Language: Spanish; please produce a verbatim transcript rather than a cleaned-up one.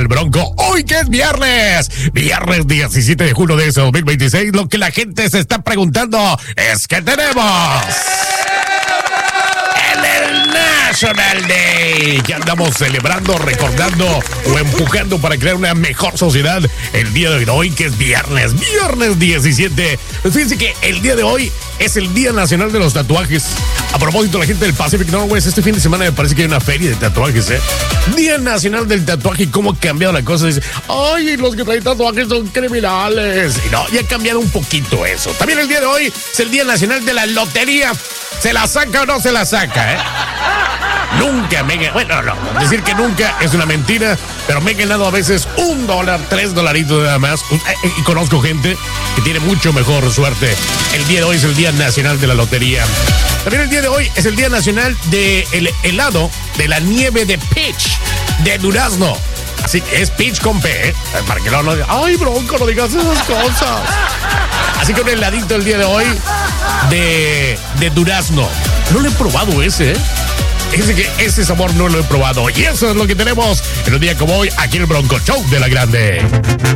el Bronco. Hoy que es viernes, viernes diecisiete de julio de ese dos mil veintiséis, lo que la gente se está preguntando es que tenemos en el National Day, que andamos celebrando, recordando o empujando para crear una mejor sociedad el día de hoy, que es viernes, viernes diecisiete. Pues fíjense que el día de hoy es el Día Nacional de los Tatuajes. A propósito, la gente del Pacific Northwest, este fin de semana me parece que hay una feria de tatuajes, ¿eh? Día Nacional del Tatuaje, y cómo ha cambiado la cosa. Dice, ay, los que traen tatuajes son criminales. Y no, ya ha cambiado un poquito eso. También el día de hoy es el Día Nacional de la Lotería. ¿Se la saca o no se la saca, eh? Nunca me he... Bueno, no, decir que nunca es una mentira, pero me he ganado a veces un dólar, tres dolaritos nada más. Y conozco gente que tiene mucho mejor suerte. El día de hoy es el Día Nacional de la Lotería. También el día de hoy es el Día Nacional del helado de la nieve de Peach, de durazno. Así que es Peach con P, ¿eh? Para que no, no... Ay, Bronco, no digas esas cosas. Así que un heladito el día de hoy de, de durazno. No lo he probado ese, ¿eh? Ese, que ese sabor no lo he probado. Y eso es lo que tenemos en un día como hoy, aquí en el Bronco Show de la Grande.